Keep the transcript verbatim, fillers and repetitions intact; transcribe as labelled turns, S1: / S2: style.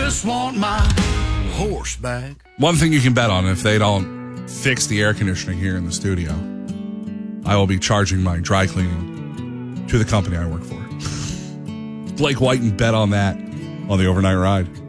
S1: just want my horse back.
S2: One thing you can bet on, if they don't fix the air conditioning here in the studio, I will be charging my dry cleaning to the company I work for. Blake White and bet on that on the Overnight Ride.